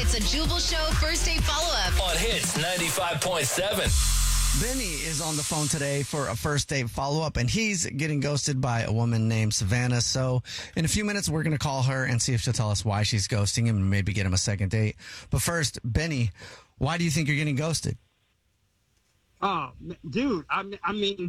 It's a Jubal Show first date follow-up. On Hits 95.7. Benny is on the phone today for a first date follow-up, and he's getting ghosted by a woman named Savannah. So in a few minutes, we're going to call her and see if she'll tell us why she's ghosting him and maybe get him a second date. But first, Benny, why do you think you're getting ghosted? Oh, dude, I'm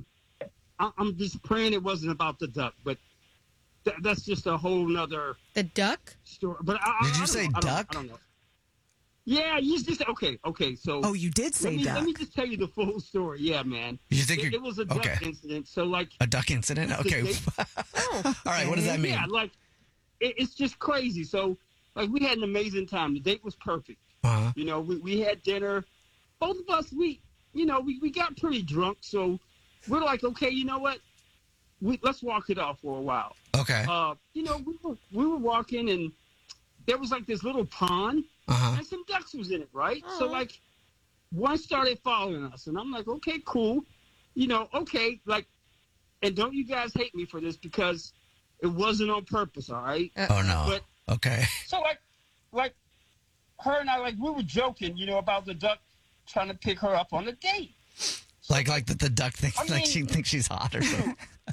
just praying it wasn't about the duck, but that's just a whole nother The duck? story. But Did you say duck? I don't know. Yeah, you just okay. So Oh, you did say duck. Let me just tell you the full story. Yeah, man. You think it was a duck okay. incident. So like A duck incident? Okay. All right, what does that mean? Yeah, like it's just crazy. So like we had an amazing time. The date was perfect. Uh-huh. You know, we had dinner. Both of us, we got pretty drunk. So we're like, okay, you know what? Let's walk it off for a while. Okay. We were walking and there was like this little pond Uh-huh. and some ducks was in it, right? So like one started following us and I'm like, okay, cool. Okay, like, and don't you guys hate me for this because it wasn't on purpose, all right? Oh, no. But Okay. so like her and I, like we were joking, about the duck trying to pick her up on a date. Like the duck thinks I mean- she thinks she's hot or something.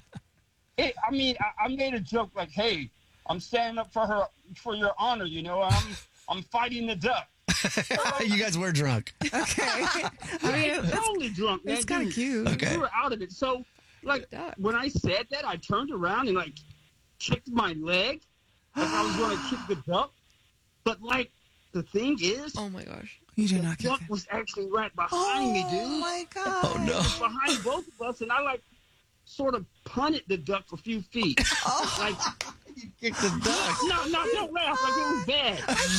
I made a joke like, "Hey, I'm standing up for your honor. I'm fighting the duck." You guys were drunk. Okay. I mean, Totally drunk, man. it's kind of Dude, cute. Okay. We were out of it. So, like, when I said that, I turned around and like kicked my leg, like I was going to kick the duck. But like, the thing is, Oh, my gosh. You did the not duck kick it. was actually right behind me, Oh dude. my god. Oh, no. Behind both of us, and I like sort of punted the duck a few feet. Like, Kick the duck. no, don't laugh. Like it was bad.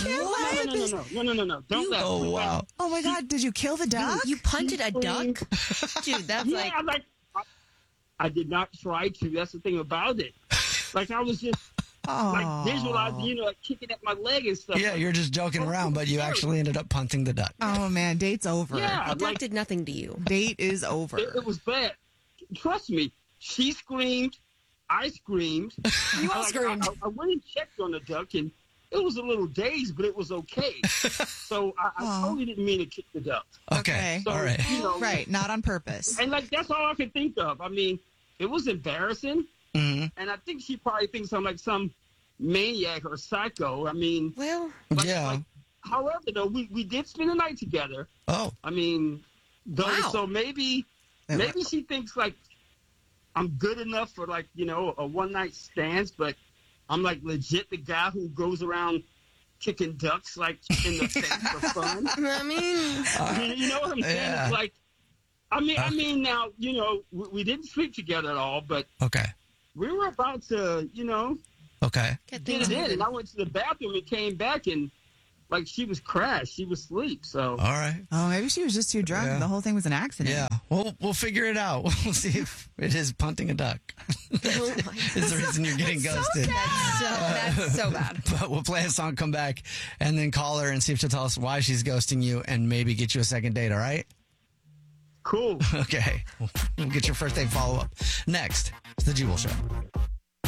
No. Don't laugh. Oh, wow. Oh my god, did you kill the duck? You punted a duck? Dude, that's like... Yeah, I did not try to. That's the thing about it. Like I was just like visualizing, like kicking at my leg and stuff. Yeah, you're just joking around, but you actually ended up punting the duck. Oh man, date's over. Yeah, The duck did nothing to you. Date is over. it was bad. Trust me. She screamed. I screamed. You all screamed. I went and checked on the duck, and it was a little dazed, but it was okay. So I totally didn't mean to kick the duck. Okay. So, All right. Right, not on purpose. And like that's all I could think of. I mean, it was embarrassing, Mhm. and I think she probably thinks I'm like some maniac or psycho. I mean, Well, Yeah. however, though, we did spend the night together. Oh. I mean, Wow. so maybe she thinks like I'm good enough for like a one night stands, but I'm like legit the guy who goes around kicking ducks like in the face for fun. I mean... You know what I'm saying? Yeah. It's like, I mean, now we didn't sleep together at all, but Okay. we were about to Okay. Get get things it in, moving. and I went to the bathroom and came back and like she was crashed, she was asleep. So All right. Oh, maybe she was just too drunk. Yeah. The whole thing was an accident. Yeah. We'll figure it out. We'll see if it is punting a duck. Oh, my God. Is the reason you're getting ghosted. That's so bad. But we'll play a song, come back, and then call her and see if she'll tell us why she's ghosting you and maybe get you a second date, all right? cool. Okay. We'll get your first date follow-up. Next, it's The Jubal Show.